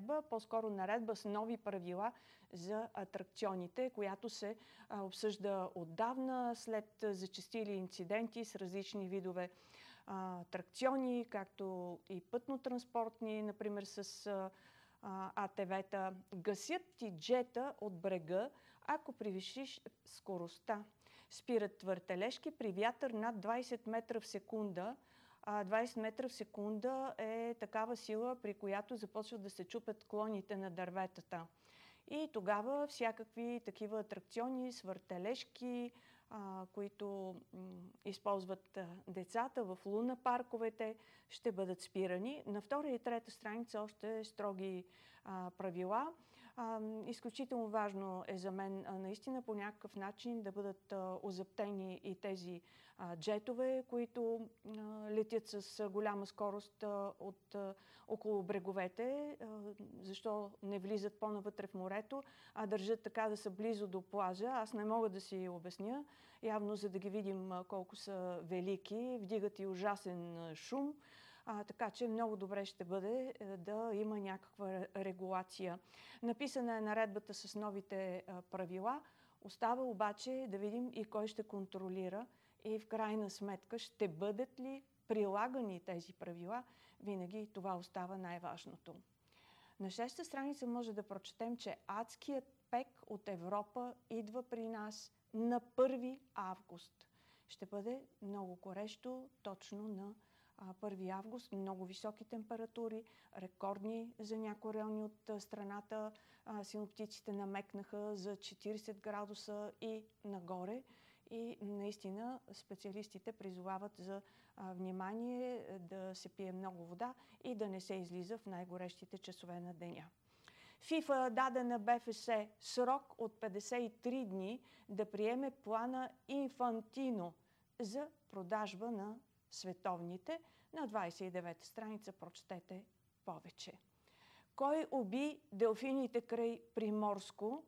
наредба, по-скоро наредба с нови правила за атракционите, която се обсъжда отдавна след зачестили инциденти с различни видове атракциони, както и пътно-транспортни, например с АТВ-та. Гасят ти джета от брега, ако превишиш скоростта. Спират въртележки при вятър над 20 метра в секунда. 20 метра в секунда е такава сила, при която започват да се чупят клоните на дърветата. И тогава всякакви такива атракциони с въртележки, които използват децата в луна-парковете, ще бъдат спирани. На втора и трета страница още строги правила. Изключително важно е за мен наистина по някакъв начин да бъдат озаптени и тези джетове, които летят с голяма скорост от около бреговете. Защо не влизат по-навътре в морето, а държат така да са близо до плажа? Аз не мога да си обясня. Явно, за да ги видим колко са велики, вдигат и ужасен шум. Така че много добре ще бъде да има някаква регулация. Написана е наредбата с новите правила. Остава обаче да видим и кой ще контролира и в крайна сметка ще бъдат ли прилагани тези правила. Винаги това остава най-важното. На 6-та страница може да прочетем, че адският пек от Европа идва при нас на 1 август. Ще бъде много горещо точно на 1 август. Много високи температури, рекордни за някои райони от страната. Синоптиците намекнаха за 40 градуса и нагоре. И наистина специалистите призовават за внимание, да се пие много вода и да не се излиза в най-горещите часове на деня. ФИФА даде на БФС срок от 53 дни да приеме плана Инфантино за продажба на световните. На 29-та страница прочетете повече. Кой уби делфините край Приморско?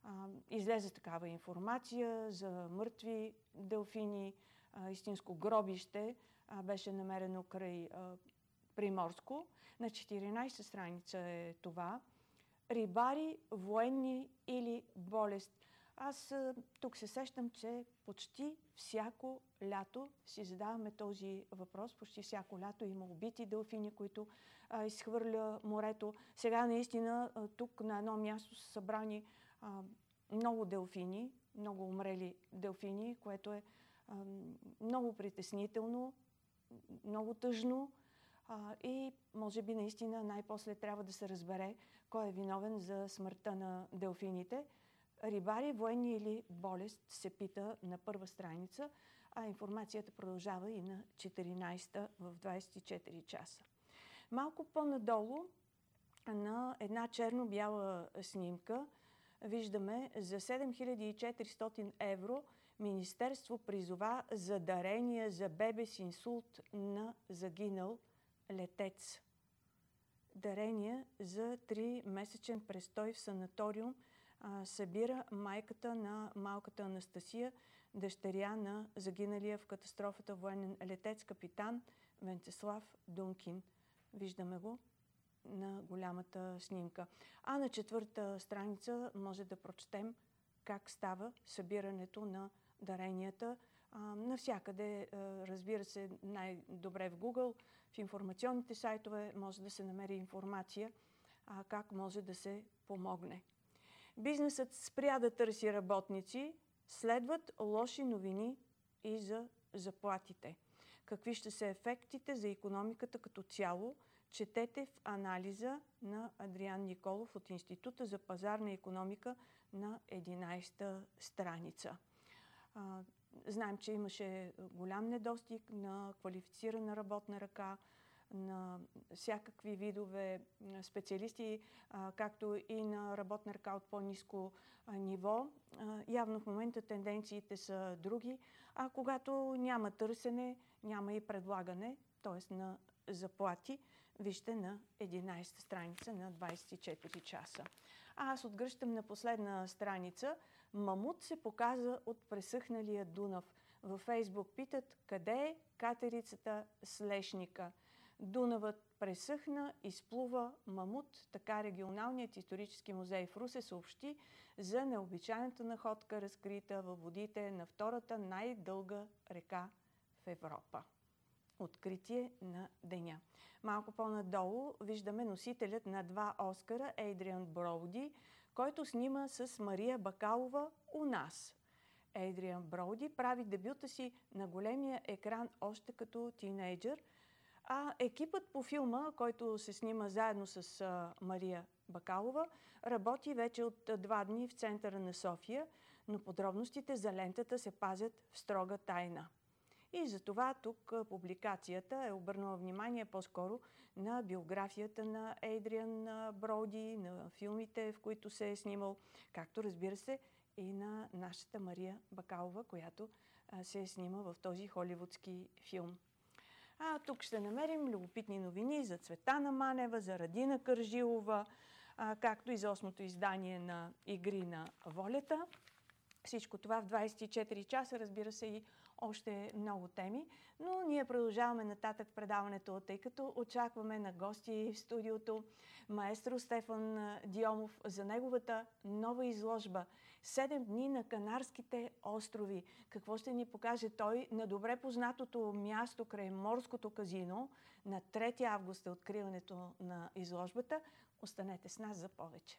Излезе такава информация за мъртви делфини. Истинско гробище беше намерено край Приморско. На 14-та страница е това. Рибари, военни или болест. Аз тук се сещам, че почти всяко лято си задаваме този въпрос. Почти всяко лято има убити делфини, които изхвърля морето. Сега наистина тук на едно място са събрани много делфини, много умрели делфини, което е много притеснително, много тъжно. И може би наистина най-после трябва да се разбере кой е виновен за смъртта на делфините. Рибари, военни или болест, се пита на 1 страница, а информацията продължава и на 14-та в 24 часа. Малко по-надолу на една черно-бяла снимка виждаме за 7400 евро Министерство призова за дарения за бебе с инсулт на загинал летец. Дарения за 3-месечен престой в санаториум събира майката на малката Анастасия, дъщеря на загиналия в катастрофата военен летец капитан Венцеслав Дункин. Виждаме го на голямата снимка. А на 4-та страница може да прочетем как става събирането на даренията. Навсякъде, разбира се, най-добре в Google, в информационните сайтове може да се намери информация как може да се помогне. Бизнесът спря да търси работници, следват лоши новини и за заплатите. Какви ще са ефектите за икономиката като цяло, четете в анализа на Адриан Николов от Института за пазарна икономика на 11-та страница. Знаем, че имаше голям недостиг на квалифицирана работна ръка, на всякакви видове специалисти, както и на работна ръка от по-ниско ниво. Явно в момента тенденциите са други, а когато няма търсене, няма и предлагане, т.е. на заплати, вижте на 11-та страница на 24 часа. Аз отгръщам на последна страница. Мамут се показа от пресъхналия Дунав. Във Фейсбук питат къде е катерицата с лешника. Дунавът пресъхна, изплува мамут. Така регионалният исторически музей в Русе съобщи за необичайната находка, разкрита във водите на втората най-дълга река в Европа. Откритие на деня. Малко по-надолу виждаме носителят на 2 Оскара Ейдриан Броуди, който снима с Мария Бакалова у нас. Ейдриан Броуди прави дебюта си на големия екран още като тинейджър, а екипът по филма, който се снима заедно с Мария Бакалова, работи вече от 2 дни в центъра на София, но подробностите за лентата се пазят в строга тайна. И затова тук публикацията е обърнала внимание по-скоро на биографията на Ейдриан Броуди, на филмите, в които се е снимал, както разбира се и на нашата Мария Бакалова, която се е снима в този холивудски филм. А тук ще намерим любопитни новини за Цветана Манева, за Радина Кържилова, както и за 8-то издание на Игри на волята. Всичко това в 24 часа, разбира се, и още много теми, но ние продължаваме нататък предаването, тъй като очакваме на гости в студиото маестро Стефан Дионов за неговата нова изложба «7 дни на Канарските острови». Какво ще ни покаже той на добре познатото място край Морското казино? На 3 август е откриването на изложбата. Останете с нас за повече.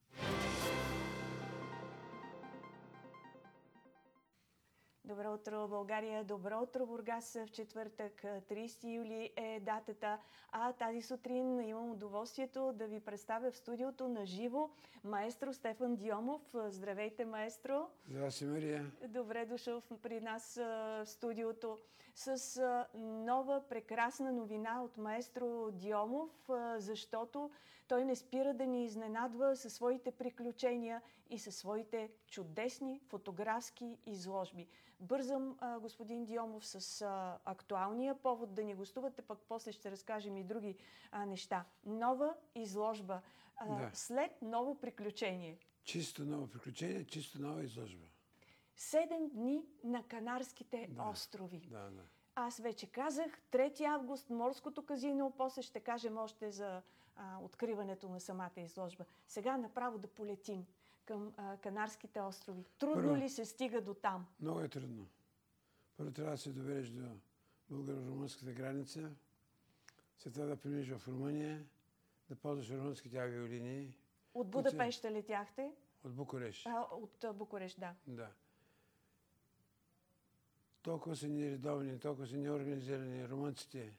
Добро утро, България! Добро утро, Бургас! В четвъртък, 30 юли е датата, а тази сутрин имам удоволствието да ви представя в студиото на живо маестро Стефан Дионов. Здравейте, маестро! Здравейте, Мария! Добре дошъл при нас в студиото с нова прекрасна новина от маестро Дионов, защото той не спира да ни изненадва със своите приключения и със своите чудесни фотографски изложби. Бързам, господин Дионов, с актуалния повод да ни гостувате, пък после ще разкажем и други неща. Нова изложба, след ново приключение. Чисто ново приключение, чисто нова изложба. 7 дни на Канарските острови. Да. Аз вече казах, 3 август, Морското казино, после ще кажем още за откриването на самата изложба. Сега направо да полетим към Канарските острови. Трудно ли се стига до там? Много е трудно. Първо трябва да се добереш до българо-румънската граница, след това да преминеш в Румъния, да ползваш румънските авиолинии. От Будапеща летяхте? От Букурещ. От Букурещ, да. Да. Толкова са нередовни, толкова са неорганизирани румънците.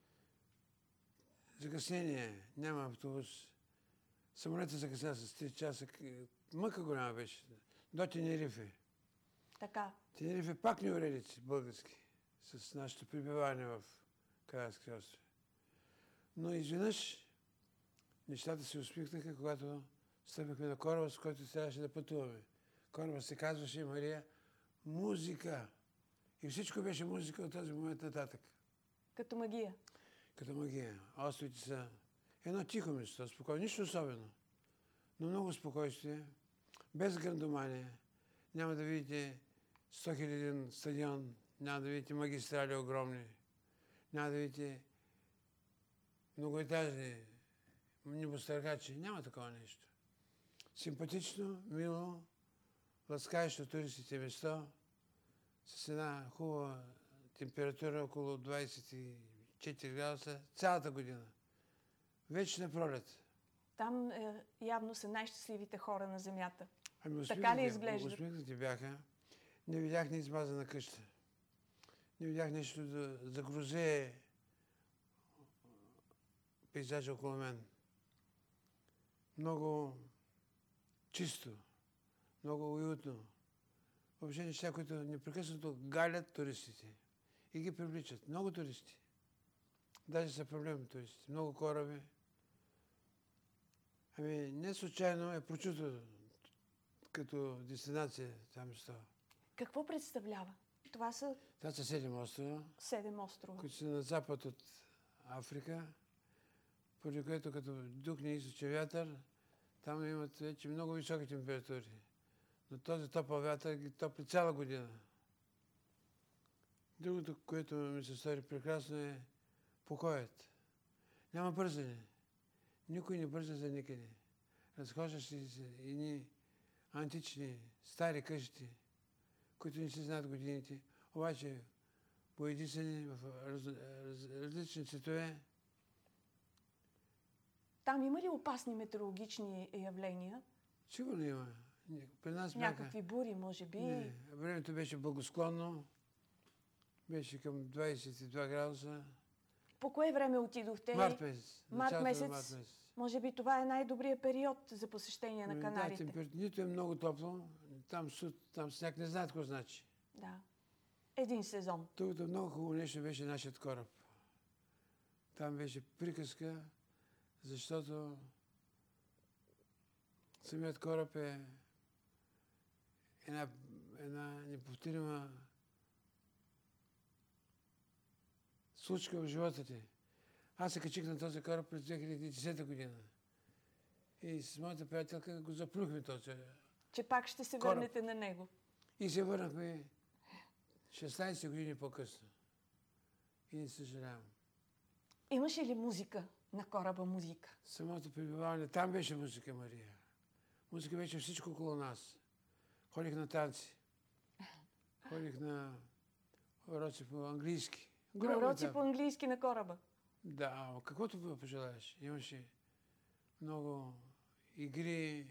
Закъснение, няма автобус. Самолетът закъсня с 3 часа. Мъка голяма беше. До Тенерифе. Така. Тенерифе пак ни уредици български с нашето прибиване в Канарските острови. Но изведнъж нещата се усмихнаха, когато стъпихме на кораба, с който трябваше да пътуваме. Кораба се казваше, Мария, музика. И всичко беше музика от този момент нататък. Като магия. Като магия. Островите са едно тихо место, спокойно, нищо особено. Но много спокойствие, без грандомания. Няма да видите 100 000 стадион, няма да видите магистрали огромни, няма да видите многоетажни небостъргачи. Няма такова нещо. Симпатично, мило, ласкаещо туристите место, с една хубава температура около 24 градуса цялата година. Вечна пролет. Там явно са най-щастливите хора на земята. Ами така ли изглежда? Усмихнати бяха. Не видях ни измазана къща. Не видях нещо да загрозее пейзажа около мен. Много чисто, много уютно. Въобще неща, които непрекъснато галят туристите и ги привличат. Много туристи. Даже са проблемни туристи. Много кораби. Ами не случайно е прочуто като дестинация това место. Какво представлява? Това са 7 острова. 7 острова. Които са на запад от Африка, поради което като духне източен вятър, там имат вече много високи температури. Но този топъл вятър ги топли цяла година. Другото, което ми се стори прекрасно, е покоят. Няма бързане. Никой не бърза за никъде. Разхождаш се едни антични, стари къщи, които не се знаят годините, обаче боядисани в различни цветове. Там има ли опасни метеорологични явления? Сигурно има. При нас Някакви бури, може би? Не, времето беше благосклонно. Беше към 22 градуса. По кое време отидохте? Март месец. Март месец. Март месец. Може би това е най-добрият период за посещение на Канарите. Да, нито е много топло. Там сняг не знаят какво значи. Да. Един сезон. Тук много хубаво нещо беше нашият кораб. Там беше приказка, защото самият кораб е една неповторима случка в живота ти. Аз се качих на този кораб през 2010 година. И с моята приятелка го заплюхме този. Че пак ще се кораб. върнете на него. И се върнахме 16 години по-късно. И не съжалявам. Имаше ли музика на кораба музика? Самото пребиваване, там беше музика, Мария. Музика беше всичко около нас. Ходих на танци. Ходих на уроци по английски. Уроци по английски на кораба? Да, каквото пожелаеш. Имаше много игри.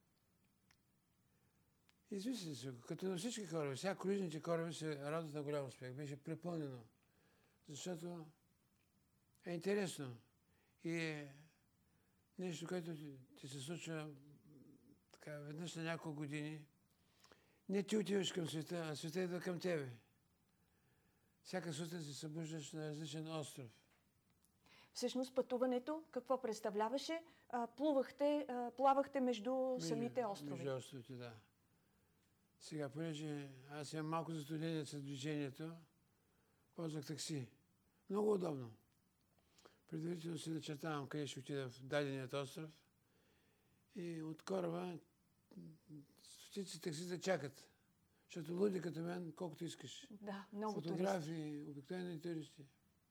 Измисли се, като на всички кораби. Сега круизните кораби се радват на голям успех. Беше препълнено. Защото е интересно. И е нещо, което ти се случва така, веднъж на няколко години. Не ти отиваш към света, а света идва към тебе. Всяка сутрин се събуждаш на различен остров. Всъщност пътуването какво представляваше? Плавахте между самите острови. Между островите, да. Сега, понеже аз имам малко затруднение с движението, ползвах такси. Много удобно. Предварително си начертавам къде ще отида в даденият остров и от кораба стотици таксита чакат. Защото луди като мен, колкото искаш. Да, много фотографии, обикновени туристи.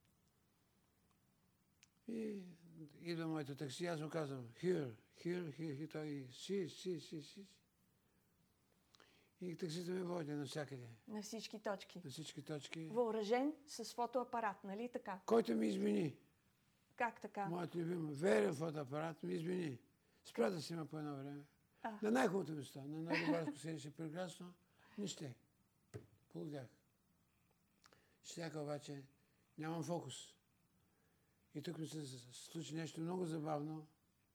И идва моето такси, аз му казвам, here, той си. И таксито ме води навсякъде. На всички точки. На всички точки. Въоръжен с фотоапарат, нали така? Който ми измени. Как така? Моят любим верен фотоапарат ми измени. Спря да снима по едно време. На най-хубавото место, на Новобарско селище, прекрасно, не ще. Полудях. Щяка обаче, нямам фокус. И тук ми се случи нещо много забавно.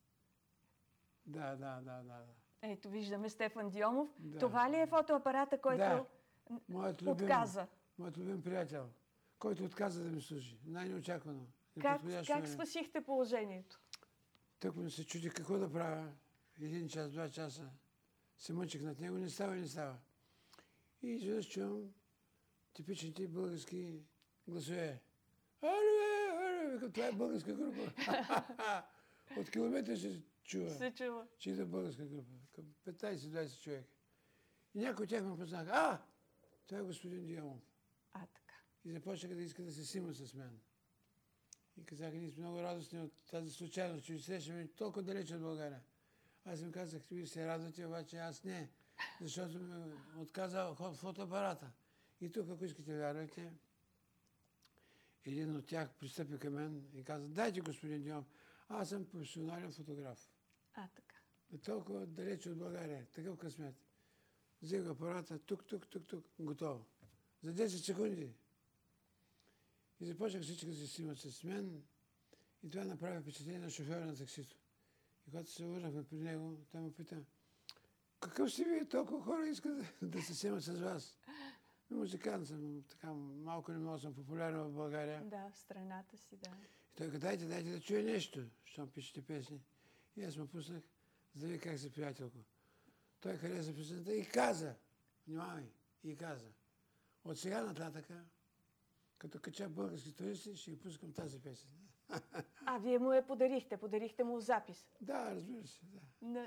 Да. Ето, виждаме Стефан Дионов. Да. Това ли е фотоапарата, който отказа? Моят любим приятел, който отказа да ми служи. Най-неочаквано. Как спасихте положението? Тък ми се чуди какво да правя. 1 час, 2 часа се мъчих над него. Не става. И изведнъж чувам типичните български гласове. Това е българска група. От километри се чува. Че идва българска група. Към 15-20 човека. И някой от тях ме познаха. Това е господин Дионов. Така. И започнаха да искат да се снимат с мен. И казаха, ние сме много радостни от тази случайност, че срещаме толкова далеч от България. Аз им казах, вие се радвате, обаче аз не. Защото ми отказа фотоапарата. И тук, ако искате вярвайте, един от тях пристъпи към мен и каза, дайте, господин Дионов, аз съм професионален фотограф. Така. Толкова далеч от България, такъв късмет. Взех апарата, тук, готово. За 10 секунди. И започнах всички да се снимат с мен. И това направи впечатление на шофьора на таксито. И когато се върнахме при него, той ме пита, какъв си вие, толкова хора искат да се снимат с вас? Музикант съм, така малко не мога съм популярен в България. Да, в страната си, да. И той каза, дайте да чуя нещо, щом пишете песни. И аз му пуснах, за да видя как се приятелко. Той хареса песента и каза, внимавай, от сега нататъка, като кача български туристи, ще ги пускам тази песен. Вие му я подарихте му запис? Да, разбира се, да.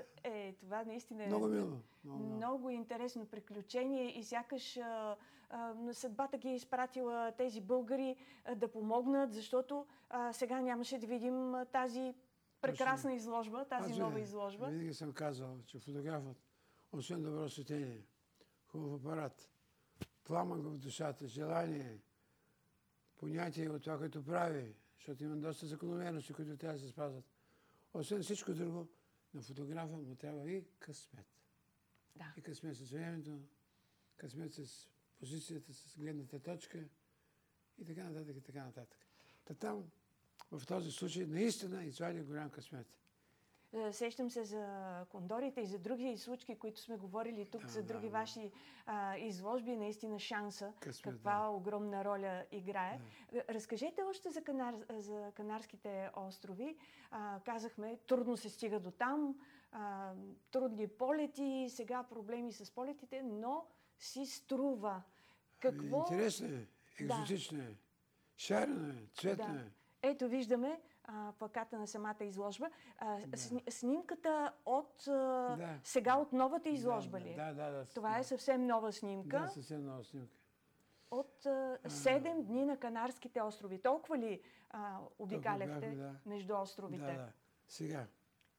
Това наистина е Много мило. Много мило. много интересно приключение и сякаш съдбата ги е изпратила тези българи да помогнат, защото сега нямаше да видим тази прекрасна изложба, тази нова изложба. Винаги съм казал, че фотографът, освен добро светение, хубав апарат, пламък в душата, желание, понятие от това, което прави, защото има доста закономерности, които трябва да се спазват. Освен всичко друго, на фотографа му трябва и късмет. Да. И късмет с времето, късмет с позицията, с гледната точка и така нататък, и така нататък. Та там, в този случай, наистина извади голям късмет. Сещам се за кондорите и за други случки, които сме говорили тук, за други ваши изложби. Наистина шанса, каква огромна роля играе. Разкажете още за Канарските острови. Казахме, трудно се стига до там, трудни полети, сега проблеми с полетите, но си струва. Какво... Интересно е, екзотично е, шарено е, цветно е. Ето виждаме плаката на самата изложба. Снимката от сега от новата изложба ли е? Да. Това е съвсем нова снимка. Да, съвсем нова снимка. От 7 дни на Канарските острови. Толкова ли обикаляхте между островите? Да. Сега,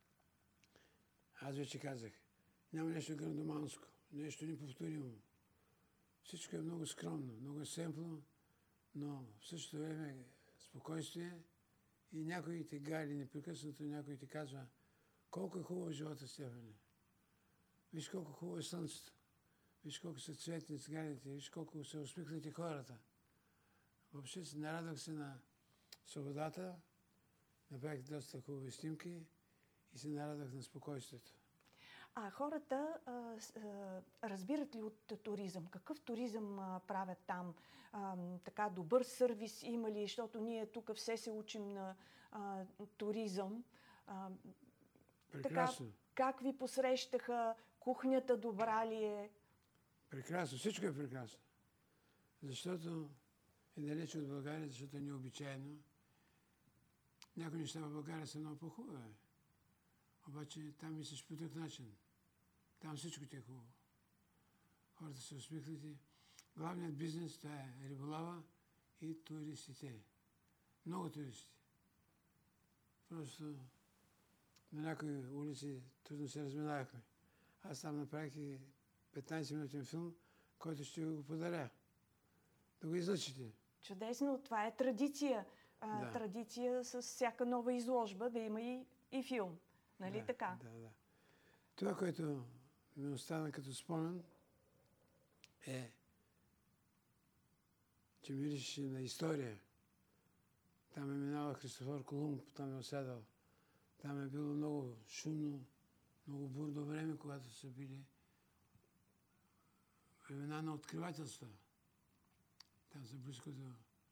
аз вече казах, няма нещо грандоманско, нещо неповторимо. Всичко е много скромно, много семпло, но в същото време спокойствие и някой те гали непрекъснато, някой ти казва колко е хубаво живота, Стефане. Виж колко хубаво е слънцето. Виж колко са цветни циганите, виж колко са усмихнати хората. Въобще нарадвах се на свободата, направих доста хубави снимки и се нарадвах на спокойствието. А хората разбират ли от туризъм? Какъв туризъм правят там? Така добър сервис има ли? Защото ние тук все се учим на туризъм. Прекрасно. Така, как ви посрещаха? Кухнята добра ли е? Прекрасно. Всичко е прекрасно. Защото е далеч от България, защото е необичайно. Някои неща в България са много по-хубави. Обаче там мислиш по друг начин. Там всичко ти е хубаво. Хората са усмихнати. Главният бизнес това е риболова и туристите. Много туристи. Просто на някои улици трудно се разминавахме. Аз там направих и 15-минутен филм, който ще ви го подаря. Да го излъчите. Чудесно. Това е традиция. Традиция с всяка нова изложба да има и филм. Нали така? Да. Това, което ми остана като спомен, е, че мирише на история. Там е минал Христофор Колумб, там е осядал. Там е било много шумно, много бурно време, когато са били времена на откривателства. Там са близко до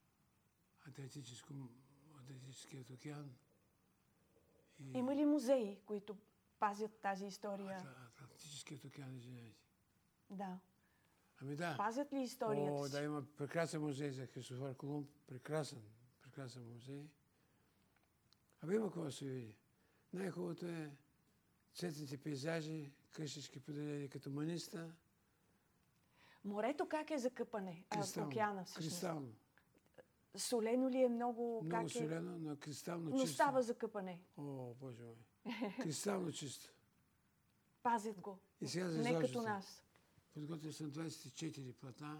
Атлантическият океан. Има ли музеи, които пазят тази история? Атлантическият океан, извинявайте. Да. Ами да. Пазят ли историята си? Да, има прекрасен музей за Христофор Колумб. Прекрасен музей. Има какво да се види. Най-хубавото е цветните пейзажи, къщички поделени като маниста. Морето как е за къпане? Океана всъщност. Кристално. Солено ли е много? Много солено, но кристално чисто. Но става за къпане. О, Боже мой. Кристално чисто. Пазят го. И сега за не като нас. Подготвил съм 24 платна,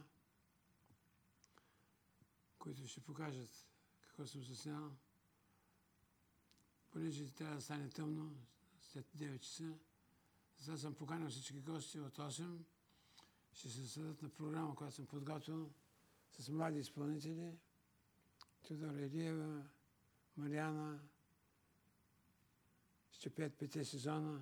които ще покажат какво съм заснял. Понеже трябва да стане тъмно, след 9 часа, затова съм поканил всички гости от 8. Ще се съдат на програма, която съм подготвил с млади изпълнители. Тодора Илиева, Мариана, ще пеят 5 сезона,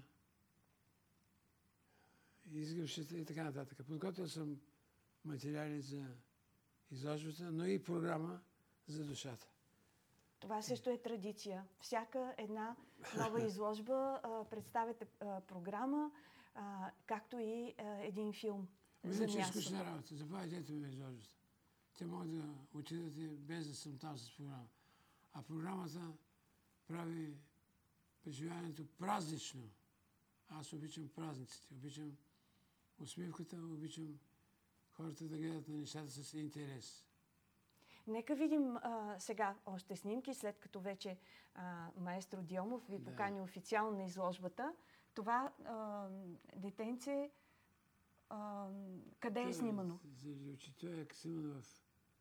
изгръвшите и така нататък. Подготвил съм материали за изложбата, но и програма за душата. Това също е традиция. Всяка една нова изложба представяте програма, както и един филм за място. Иначе скучна работа. Забавяйте ето ми изложбата. Те могат да отидат без да съм там с програма. А програмата прави преживяването празнично. Аз обичам празниците, обичам усмивката, обичам хората да гледат на нещата с интерес. Нека видим сега още снимки, след като вече маестро Дионов ви покани официално на изложбата. Това детенце къде е снимано? Заради очите е снимано в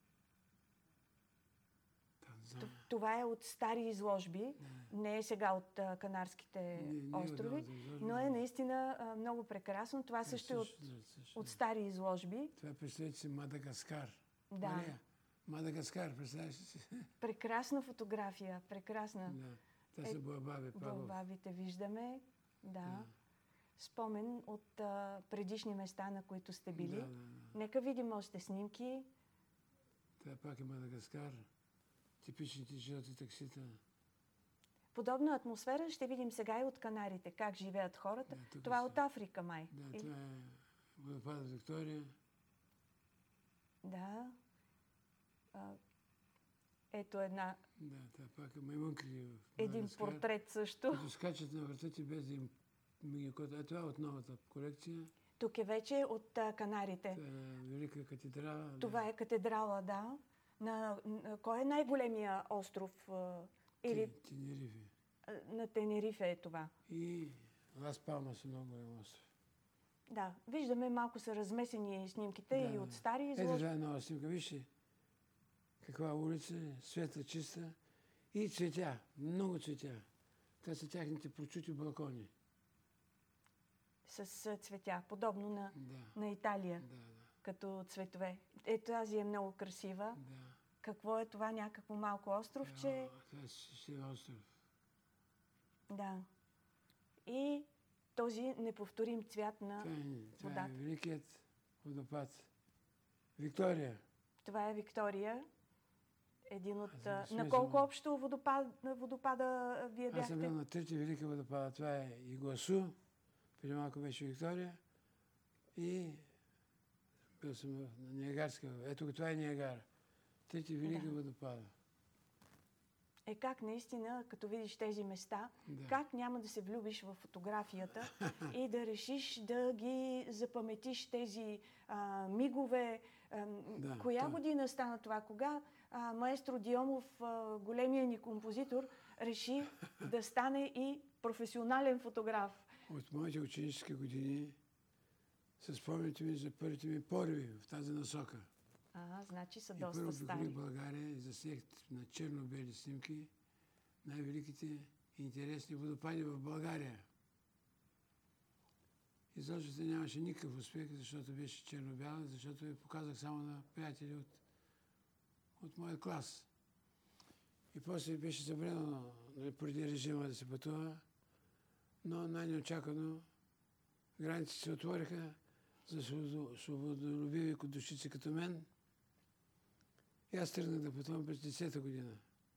Това е от стари изложби, не е сега от Канарските острови, но е наистина много прекрасно. Това също е от стари изложби. Това представете си Мадагаскар. Да. Мария, Мадагаскар, представяш си? Прекрасна фотография, прекрасна. Да. Това са буабаби. Буабабите виждаме, да. Спомен от предишни места, на които сте били. Да. Нека видим още снимки. Това пак е Мадагаскар. Типичните жълти таксита. Подобна атмосфера ще видим сега и от Канарите. Как живеят хората. Това е от Африка, май. Да, това е водопадът Виктория. Да. Ето една... Да, това пак е маймунки в един портрет също. Като скачат на врата ти без да им мигикота. А това е от новата колекция. Тук е вече от Канарите. Това е Велика катедрала. Това е катедрала, да. Кой е най-големия остров? Тенерифе. На Тенерифе е това. И Лас Палмас е много голям остров. Да, виждаме малко са размесени снимките и от стари изложби. Ето това е нова снимка. Вижте каква улица е, светла, чиста и цветя, много цветя. Това са тяхните прочути балкони. С цветя, подобно на Италия, като цветове. Ето тази е много красива. Да. Какво е това? Някакво малко островче? Това е остров. Да. И този неповторим цвят на водата. Това е великият водопад. Виктория. Това е Виктория. Един от... На колко общо водопада вие бяхте? Аз съм бил на трети велики водопада. Това е Игуасу. Преди малко беше Виктория. И бил съм на Ниагарска. Ето това е Ниагара. Трети велики водопада. Как наистина, като видиш тези места, как няма да се влюбиш в фотографията и да решиш да ги запаметиш тези мигове. Коя година стана това? Кога маестро Дионов, големия ни композитор, реши да стане и професионален фотограф? От моите ученически години с спомените ми за първите ми пориви в тази насока. Значи са доста стари. стари. Първо в България и заснех на черно-бели снимки най-великите и интересни водопади в България. Изложбата нямаше никакъв успех, защото беше черно-бяла, защото я показах само на приятели от моя клас. И после беше забранено преди режима да се пътува, но най-неочаквано границите се отвориха за свободолюбиви душици като мен. И аз тръгнах да пътувам през 10-та година.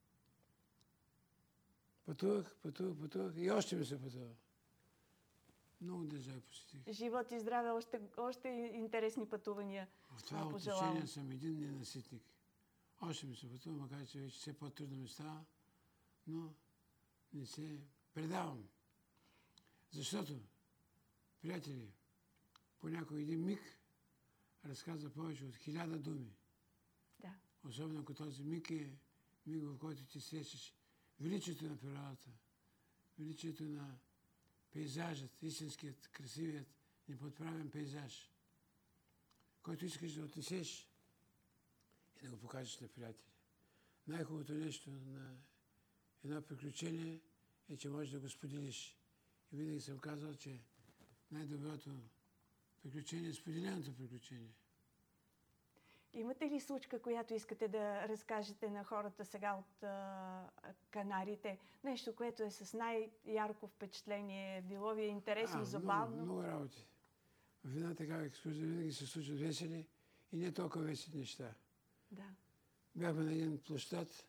Пътувах и още ми се пътува. Много държави посетих. Живот и здраве, още интересни пътувания. В това отношение съм един ненаситник. Още ми се пътува, макар че вече все по-трудно ми става, но не се предавам. Защото, приятели, понякога един миг разказва повече от 1000 думи. Да. Особено ако този миг е миг, в който ти сещаш величието на природата, величието на пейзажът, истинският, красивият, неподправен пейзаж, който искаш да отнесеш и да го покажеш на приятели. Най-хубавото нещо на едно приключение е, че можеш да го споделиш. И винаги съм казал, че най-доброто приключение е споделеното приключение. Имате ли случка, която искате да разкажете на хората сега от Канарите? Нещо, което е с най-ярко впечатление, било ви е интересно, забавно? Много работи. В една такава екскурзия винаги се случват весели и не толкова весели неща. Да. Бяхме на един площад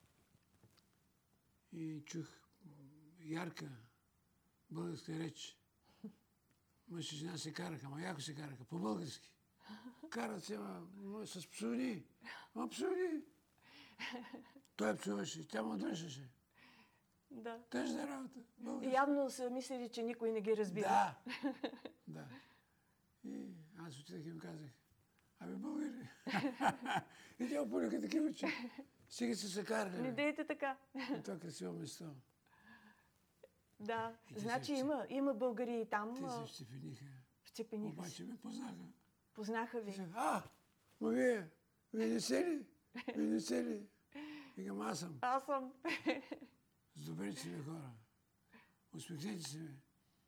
и чух ярка българска реч. Мъж и жена се караха, ама яко се караха, по-български. Карат се, с псовни. Псовни. Той псуваше, тя му дръжеше. Да. Тъжна работа. Български. Явно са мислили, че никой не ги разбира. Да. Да. И аз отидах и им казах, абе българи. И тя опълиха такива, че сега се съкарали. Не дейте така. И това красиво место. Да. И те Значи се има българи и там. Те се вцепениха. Вцепениха се. Обаче ме познаха. Познаха ви. Ма вие не се ли? Вие не се ли? Викам, аз съм. Аз съм. С добрите си бе хора. Усмихнете се бе.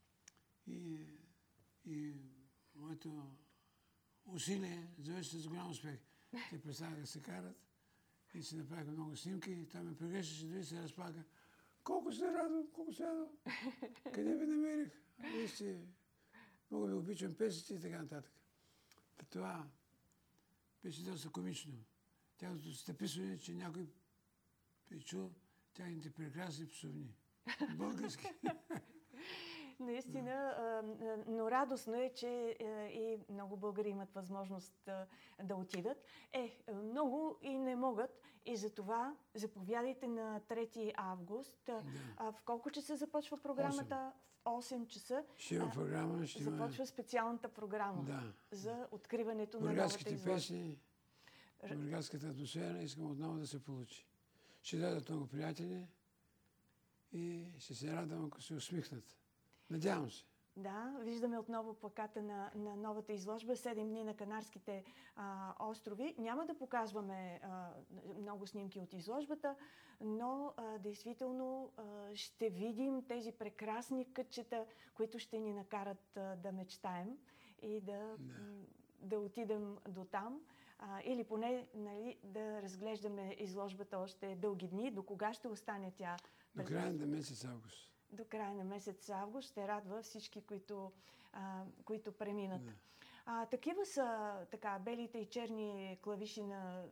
И моето усилие завърши с голям успех. Те престанаха да се карат и си направиха много снимки. Той ме прегрещаше, дори се разплака. Колко се радвам, колко се радвам. Къде ви намерих? Вие сте... Много ви обичам песните и така нататък. Това беше доста комично. Тяхното стъписване, че някой е чул тяхните прекрасни псовни. Български. Наистина, но радостно е, че и много българи имат възможност да отидат. Много и не могат. И затова заповядайте на 3 август. В колко часа започва програмата? В 8 часа. Ще има програма, ще има... Започва специалната програма за откриването на новата изложба. Песни, бургаската атмосфера искам отново да се получи. Ще дадат много приятели и ще се радвам, ако се усмихнат. Надявам се. Да, виждаме отново плаката на новата изложба 7 дни на Канарските острови. Няма да показваме много снимки от изложбата, но действително ще видим тези прекрасни кътчета, които ще ни накарат да мечтаем и да отидем до там. Или поне да разглеждаме изложбата още дълги дни. До кога ще остане тя? До края на месец август. До края на месец август ще радва всички, които преминат. Такива са белите и черни клавиши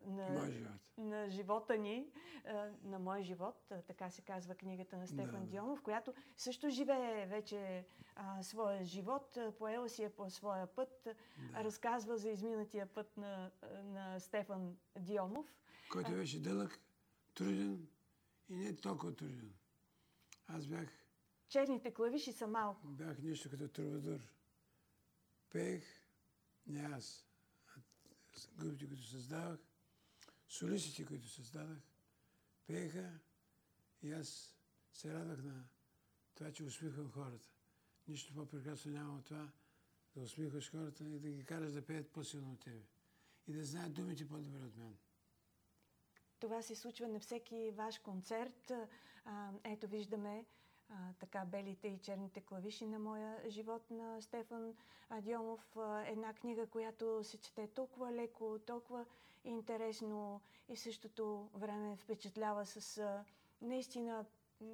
на живота ни, на мой живот, така се казва книгата на Стефан Дионов, която също живее вече своя живот, поела си е по своя път, разказва за изминатия път на Стефан Дионов. Който беше дълъг, труден и не толкова труден. Аз бях... Черните клавиши са малко. Бях нещо като трубадур. Пеех, не аз, групите, които създавах, солистите, които създадах, пееха и аз се радвах на това, че усмихвам хората. Нищо по-прекрасно няма от това, да усмихваш хората и да ги караш да пеят по-силно от тебе. И да знаят думите по-добре от мен. Това се случва на всеки ваш концерт. Ето виждаме така белите и черните клавиши на моя живот на Стефан Дионов. Една книга, която се чете толкова леко, толкова интересно и в същото време впечатлява с наистина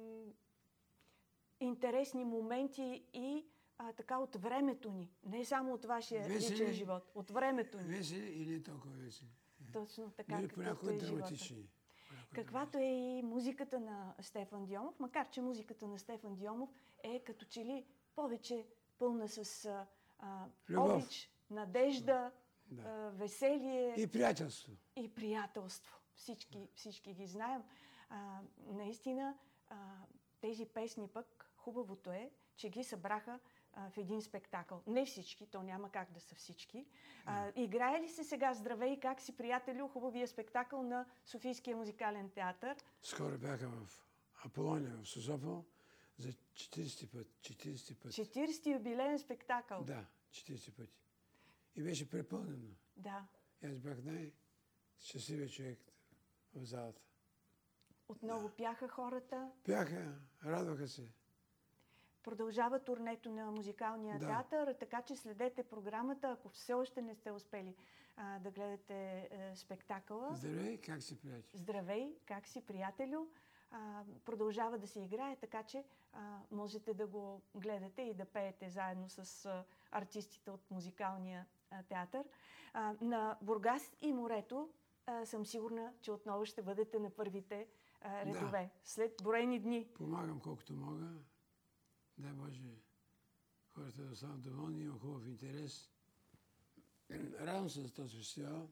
интересни моменти и така от времето ни. Не само от вашия личен живот, от времето ни. Весели и не толкова весели. Точно така, каквото е живота. Каквато е и музиката на Стефан Дионов, макар че музиката на Стефан Дионов е като че ли повече пълна с обич, надежда, веселие. И приятелство. И приятелство. Всички ги знаем. Наистина, тези песни пък, хубавото е, че ги събраха в един спектакъл. Не всички, то няма как да са всички. Играе ли се сега "Здравей, как си, приятелю", хубавия спектакъл на Софийския музикален театър? Скоро бяха в Аполония, в Созопол, за 40 път. 40 юбилеен спектакъл. Да, 40 пъти. И беше препълнено. Да. И аз бях най-щастливият човек в залата. Отново пяха хората. Пяха, радваха се. Продължава турнето на музикалния театър, така че следете програмата, ако все още не сте успели да гледате спектакъла. Здравей, как си, приятелю? Здравей, как си, приятелю? Продължава да се играе, така че можете да го гледате и да пеете заедно с артистите от музикалния театър. На Бургас и морето съм сигурна, че отново ще бъдете на първите редове. След броени дни. Помагам колкото мога. Дай Боже, хората да останат доволни, има хубав интерес. Радвам се за този фестивал,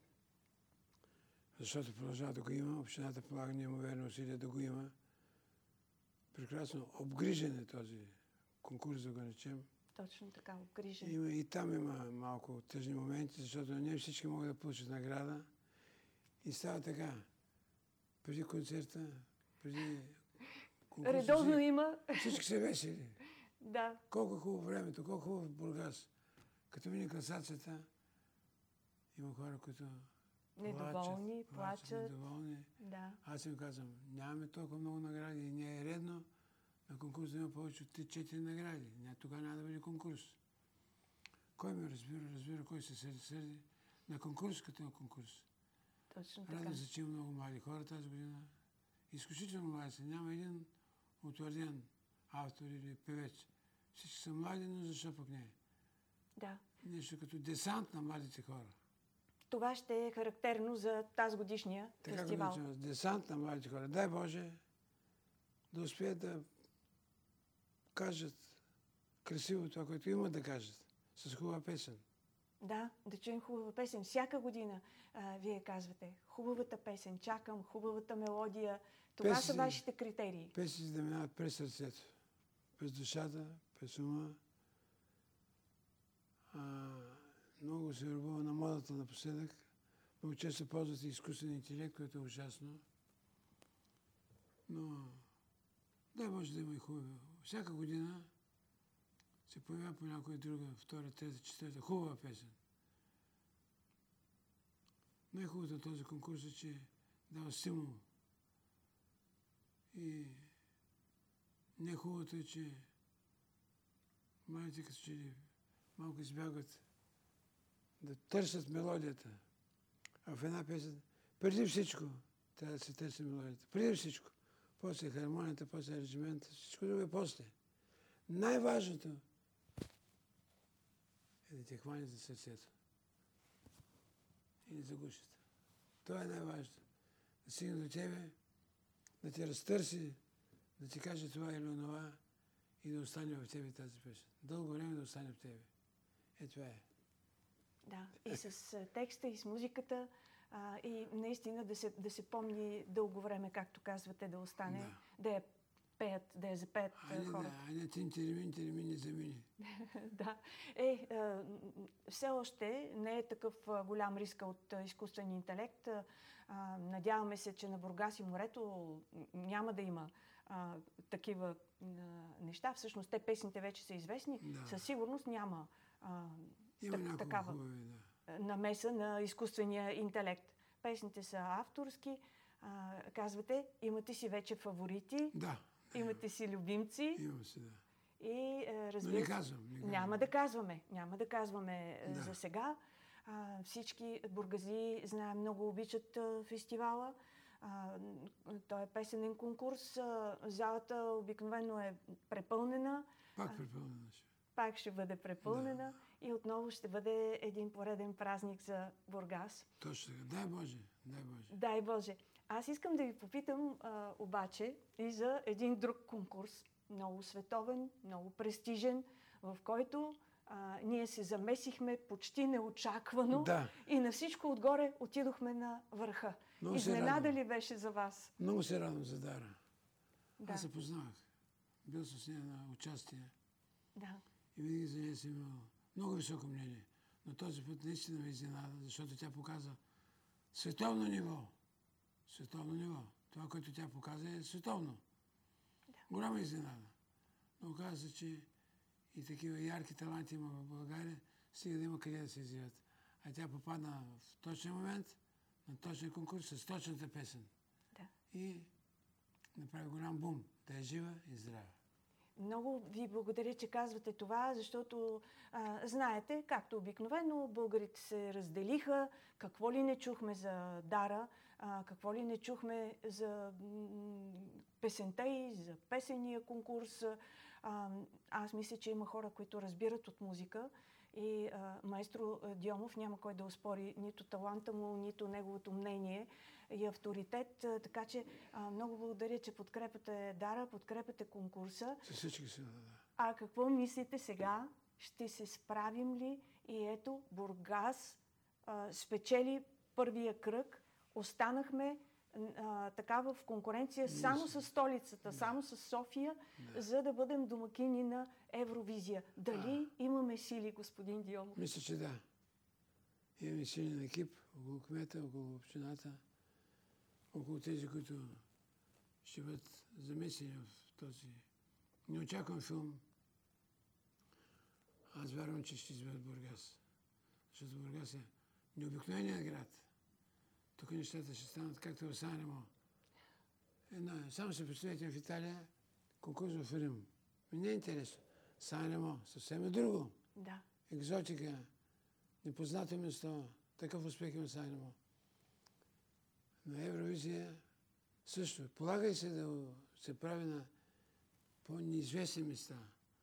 защото продължава да го има. Общината полага неимоверни усилия да го има. прекрасно обгрижен е този конкурс, да го речем. Точно така, обгрижен. И там има малко тъжни моменти, защото не всички могат да получат награда. И става така. Преди концерта, преди конкурса, Редовно има. всички се весели. Да. Колко хубаво времето, колко хубаво Бургас. Като мине класацията, има хора, които Недоволни, плачат. недоволни. Да. Аз им казвам, нямаме толкова много награди и не е редно на конкурс да има повече от 3-4 награди. Тогава няма да бъде конкурс. Кой ме разбира, кой се сърди. На конкурс като на конкурс. Точно така. Радвам се, че има много млади хора тази година. Изключително млади са. Няма един утвърден автор или певец. Всички са млади, но защо пък не? Да. Нещо като десант на младите хора. Това ще е характерно за тази годишния фестивал. Така го наричам, десант на младите хора. Дай Боже да успеят да кажат красиво това, което имат да кажат. С хубава песен. Да, да чуем хубава песен. Всяка година вие казвате хубавата песен, чакам хубавата мелодия. Това са вашите критерии. Песни да минават през сърцето, през душата, през ума. Много се ръбува на модата напоследък. Много често ползват и изкуствен интелект, което е ужасно. Но дай може да има и хубаво. Всяка година се появява по някоя друга, втора, трета, четвърта, хубава песен. Най-хубавото на този конкурс е, че дава стимул. И най-хубавото е, че младите като че ли малко избягват да търсят мелодията. А в една песен, преди всичко, трябва да се търси мелодията. Преди всичко. После хармонията, после аранжимента, всичко друго е после. Най-важното е да те хване за сърцето. И за гушата. Това е най-важното. Да стигне до тебе, да те разтърси, да ти каже това или онова и да остане в тебе тази песен. Дълго време да остане в тебе. Това е. Да, и с текста, и с музиката, и наистина да се помни дълго време, както казвате, да остане, да я пеят, да я запеят хората. Айде тин-термин не замини. Да. Все още не е такъв голям риск от изкуствен интелект. Надяваме се, че на Бургас и морето няма да има такива неща. Всъщност, те песните вече са известни. Да. Със сигурност няма такава хубави, намеса на изкуствения интелект. Песните са авторски. Казвате, имате си вече фаворити. Да. Имате си любимци. Имам си, да. И разбира но не казвам. Няма да казваме за сега. Всички бургази, знаем, много обичат фестивала. Той е песенен конкурс. Залата обикновено е препълнена. Пак препълнена ще. Пак ще бъде препълнена. Да. И отново ще бъде един пореден празник за Бургас. Точно така. Дай Боже. Дай Боже. Аз искам да ви попитам обаче и за един друг конкурс. Много световен, много престижен, в който ние се замесихме почти неочаквано и на всичко отгоре отидохме на върха. Изненада ли беше за вас? Много се радвам за Дара. Да. Аз се познавах. Бил с нея на участие. Да. И винаги за нея съм имал много високо мнение. Но този път наистина ме изненада, защото тя показа световно ниво. Световно ниво. Това, което тя показа, е световно. Да. Голяма изненада. Но оказа се, че и такива ярки таланти има в България, стига да има къде да се изявят. А тя попадна в точния момент, на точния конкурс, с точната песен. Да. И направи голям бум. Да е жива и здрава. Много ви благодаря, че казвате това, защото знаете, както обикновено, българите се разделиха. Какво ли не чухме за Дара, какво ли не чухме за песента и за песения конкурс. Аз мисля, че има хора, които разбират от музика и маестро Дионов няма кой да оспори нито таланта му, нито неговото мнение и авторитет. Така че много благодаря, че подкрепяте Дара, подкрепяте конкурса. С всички си, да. А какво мислите сега? Ще се справим ли? И ето, Бургас спечели първия кръг. Останахме така в конкуренция само с столицата, само с София, за да бъдем домакини на Евровизия. Дали имаме сили, господин Дионов? Мисля, че да. Имаме силен екип около кмета, около общината, около тези, които ще бъдат замесени в този неочакван филм. Аз вярвам, че ще изберат Бургас. Защото Бургас е необикновеният град. Тук нещата ще станат както в Санремо. Само се представете в Италия конкурс в Рим. Не е интересно. Санремо съвсем е друго. Да. Екзотика, непознато место. Такъв успех има Санремо. На Евровизия също. Полагай се да се прави на по-неизвестни места.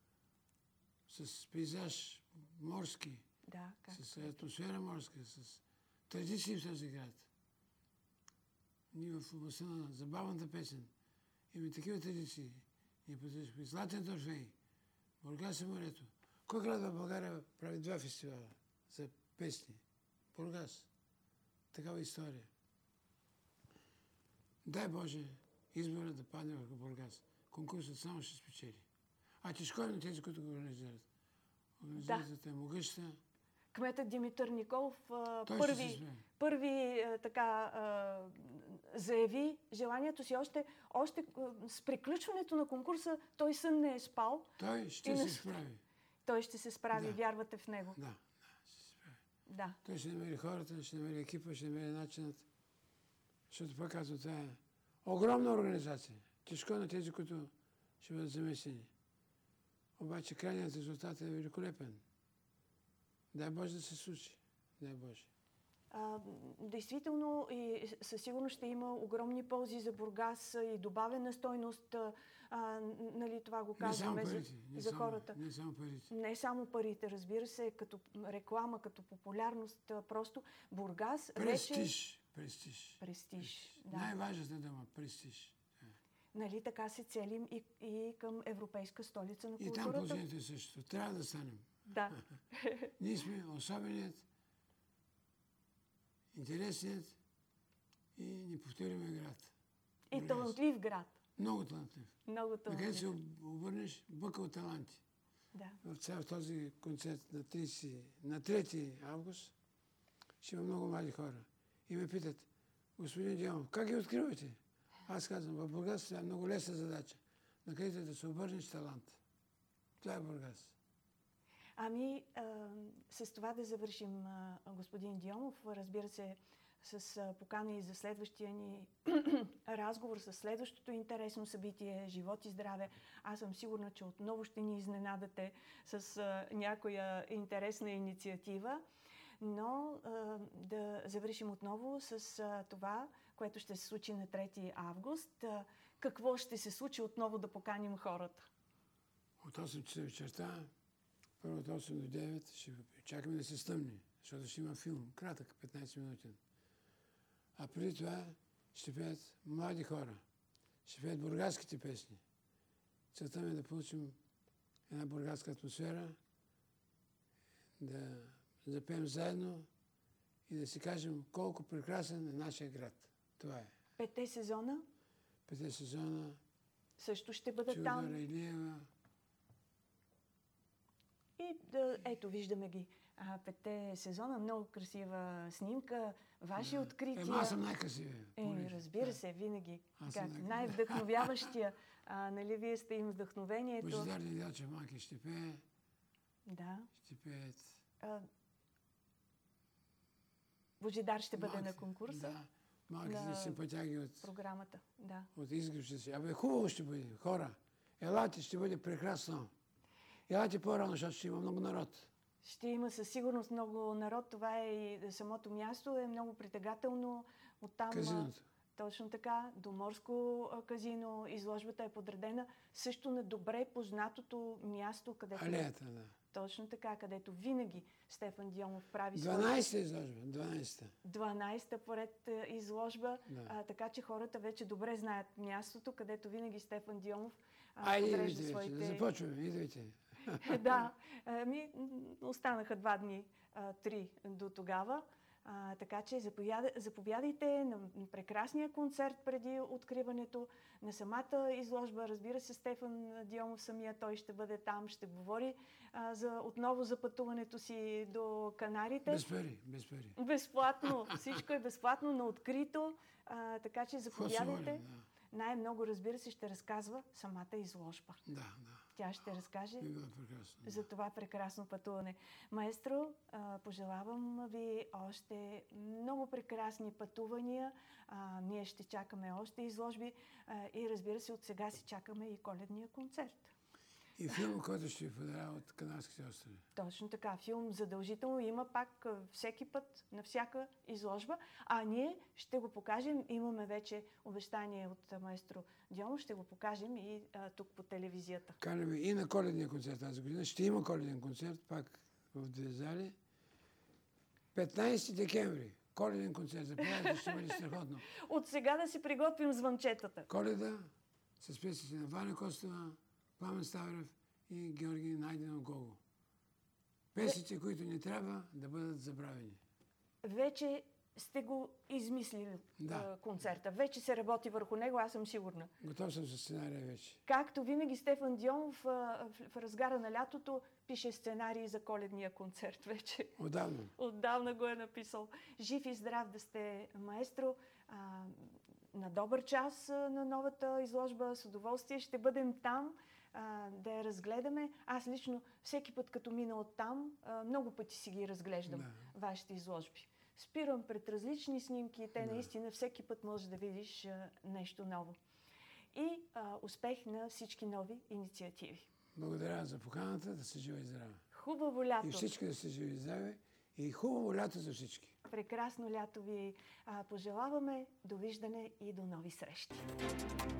С пейзаж морски, Да, с атмосфера морска, с традиции в този град. Ние в областта на забавната песен имаме такива традиции. Ние поддържахме Златен Торфей, Бургас и морето. Кой град в България прави 2 фестивала за песни? Бургас. Такава история. Дай Боже избора да падне върху Бургас. Конкурсът само ще спечели. А тежко тези, които го организират. Организацията е могъща. Кметът Димитър Николов първи заяви желанието си още с приключването на конкурса. Той сън не е спал. Той ще се справи. Той ще се справи, да. Вярвате в него. Да, ще се справи. Да. Той ще намери хората, ще намери екипа, ще намери начинът. Защото пак казвам, това е огромна организация. Тежко на тези, които ще бъдат замесени. Обаче крайният резултат е великолепен. Дай Боже да се случи. Дай Боже. Действително и със сигурност ще има огромни ползи за Бургас и добавена стойност. Нали, това го казваме за хората. Не само парите. Не само парите, разбира се, като реклама, като популярност. Просто Бургас Престиж. Престиж. Престиж. Да. Най-важната дума – престиж. Нали, така се целим и към Европейска столица на културата. И там положението е също. Трябва да станем. Да. Ние сме особеният, интересният и неповторимия град. И талантлив град. Много талантлив. Много талантлив. Накъде се обърнеш, бъка от таланти. Да. В този концерт на 3 август ще има много млади хора. И ме питат, господин Дионов, как ги откривате? Аз казвам, в Бургас това е много лесна задача. Накъдето да се обърнеш талант. Това е Бургас. С това да завършим, господин Дионов. Разбира се, с покана и за следващия ни разговор, с следващото интересно събитие, живот и здраве. Аз съм сигурна, че отново ще ни изненадате с някоя интересна инициатива. Но да завършим отново с това, което ще се случи на 3 август. Какво ще се случи отново да поканим хората? От 8 часа вечерта, първо от 8 до 9, ще чакаме да се стъмни, защото ще има филм, кратък, 15 минутен. А преди това ще пеят млади хора, ще пеят бургаските песни. Целта ми е да получим една бургаска атмосфера, да запеем заедно и да си кажем колко прекрасен е нашия град. Това е. 5 сезона? 5 сезона. Също ще бъдат там. Чудора Илиева. И ето, виждаме ги. 5 сезона, много красива снимка, ваши открития. Аз съм най-красивия. Разбира се, винаги. Най-вдъхновяващия. Нали, вие сте им вдъхновението. Божидар Недялчев Маки ще пее. Да. Ще пеят. Божидар ще бъде на конкурса. Да. Малките симпатяги от програмата. Да. От изгревче си. Хубаво ще бъде, хора. Елате, ще бъде прекрасно. Елате по-рано, защото ще има много народ. Ще има със сигурност много народ. Това е и самото място е много притегателно. Оттам, казиното. Точно така, до морско казино. Изложбата е подредена също на добре познатото място, където... Алеята, да. Точно така, където винаги Стефан Дионов прави 12-та изложба, 12-та. 12-та поред изложба, да. Така че хората вече добре знаят мястото, където винаги Стефан Дионов подрежда своите... Да започваме, идвайте. Да, останаха 2 дни, 3 до тогава. Така че заповядайте на прекрасния концерт преди откриването, на самата изложба. Разбира се, Стефан Дионов самия той ще бъде там, ще говори отново за пътуването си до Канарите. Без пари, без пари. Безплатно. Всичко е безплатно, на открито. Така че заповядайте. Да. Най-много, разбира се, ще разказва самата изложба. Да. Тя ще разкаже Прекрасно, за това прекрасно пътуване. Маестро, пожелавам ви още много прекрасни пътувания. Ние ще чакаме още изложби и, разбира се, от сега си чакаме и коледния концерт. И филм, който ще ви подарява от Канарските острови. Точно така. Филм задължително има пак всеки път, на всяка изложба. А ние ще го покажем. Имаме вече обещание от маестро Дионов. Ще го покажем и тук по телевизията. Канаме и на коледния концерт тази година. Ще има коледен концерт, пак в две зали. 15 декември. Коледен концерт. Заповядайте, ще бъде страхотно. От сега да си приготвим звънчетата. Коледа с песните на Ваня Костова, Пламен Ставрев и Георги Найденов Гого. Песните, които не трябва да бъдат забравени. Вече сте го измислили концерта. Вече се работи върху него, аз съм сигурна. Готов съм с сценария вече. Както винаги, Стефан Дионов в разгара на лятото пише сценарии за коледния концерт вече. Отдавна. Отдавна го е написал. Жив и здрав да сте, маестро. На добър час на новата изложба. С удоволствие ще бъдем там да я разгледаме. Аз лично всеки път, като мина оттам, много пъти си ги разглеждам, вашите изложби. Спирам пред различни снимки и те наистина всеки път можеш да видиш нещо ново. И успех на всички нови инициативи. Благодаря за поканата, да се жива и здраве. Хубаво лято! И всички да се живи и здраве. И хубаво лято за всички. Прекрасно лято ви пожелаваме. Довиждане и до нови срещи!